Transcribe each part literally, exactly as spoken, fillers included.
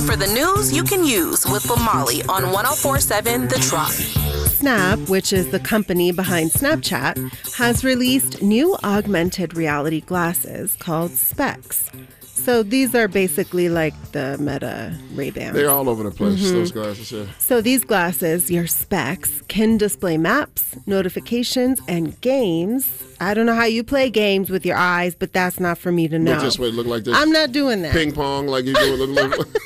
for the news you can use with Lamali on one oh four point seven The Drop. Snap, which is the company behind Snapchat, has released new augmented reality glasses called Specs. So these are basically like the Meta Ray-Bans. They're all over the place, Mhm. those glasses, yeah. So these glasses, your Specs, can display maps, notifications, and games. I don't know how you play games with your eyes, but that's not for me to know. Look this way, look like this. I'm not doing that. Ping pong, like you do. Look, look.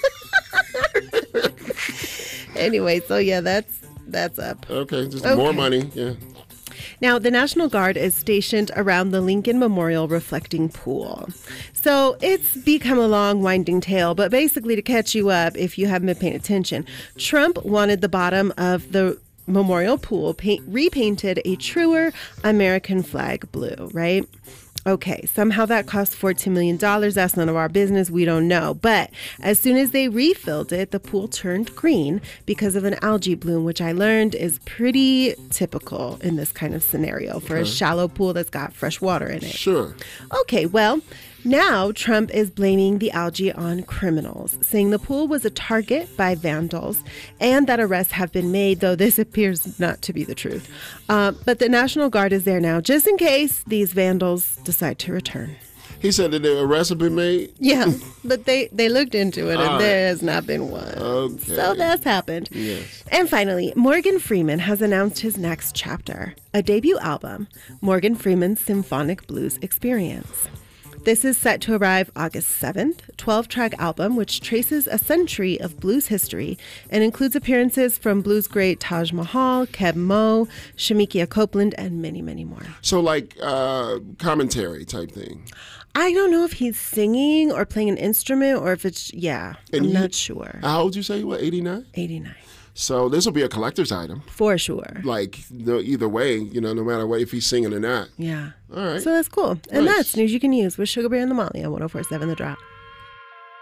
Anyway, so yeah, that's that's up. Okay, just Okay. more money, yeah. Now, the National Guard is stationed around the Lincoln Memorial Reflecting Pool. So it's become a long, winding tale, but basically to catch you up, if you haven't been paying attention, Trump wanted the bottom of the memorial pool paint, repainted a truer American flag blue, right? Okay, somehow that cost fourteen million dollars. That's none of our business. We don't know. But as soon as they refilled it, the pool turned green because of an algae bloom, which I learned is pretty typical in this kind of scenario for a Okay. shallow pool that's got fresh water in it. Sure. Okay, well, now Trump is blaming the algae on criminals, saying the pool was a target by vandals and that arrests have been made, though this appears not to be the truth. Uh, but the National Guard is there now just in case these vandals decide to return. He said that the arrests have been made? Yeah, but they, they looked into it and All right. there has not been one. Okay. So that's happened. Yes. And finally, Morgan Freeman has announced his next chapter, a debut album, Morgan Freeman's Symphonic Blues Experience. This is set to arrive August seventh, twelve-track album which traces a century of blues history and includes appearances from blues great Taj Mahal, Keb Mo, Shamikia Copeland, and many, many more. So like uh, commentary type thing. I don't know if he's singing or playing an instrument or if it's, yeah, And I'm you- not sure. How old you say? What, eighty-nine? eighty-nine. So this will be a collector's item. For sure. Like the, either way, you know, no matter what, if he's singing or not. Yeah. All right. So that's cool. And Nice. that's news you can use with Sugar Bear and the Molly on one oh four point seven The Drop.